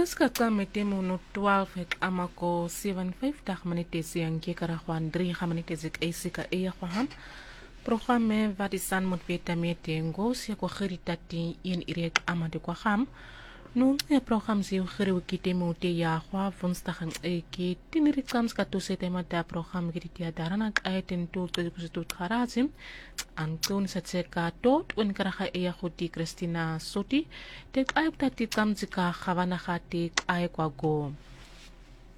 Kaska kamete mono 12 ek amako 75 dag manitesi yang kekara Juan 3 manitesi eisika Juan programme wat isan moet weten met ngos ya kwa geritati in irek amade kwa ham no program ziu geru kite mote ya kwa woensdag en eki tinirik kams ka tosete mata program kiti darana aiten to kusitut kharazim Anton Satseka tot un karaha khoti Christina Soti tek ayuk tati kamzika khawana khati ay kwa go